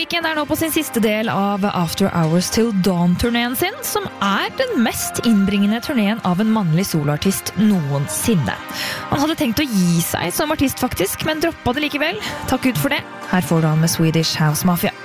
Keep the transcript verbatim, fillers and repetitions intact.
Weeknd er nå på sin siste del av After Hours Till Dawn-turneen sin, som er den mest innbringende turneen av en mannlig soloartist noensinne. Han hadde tenkt å gi seg som artist faktisk, men droppet det likevel. Takk Gud for det. Her får du han med Swedish House Mafia.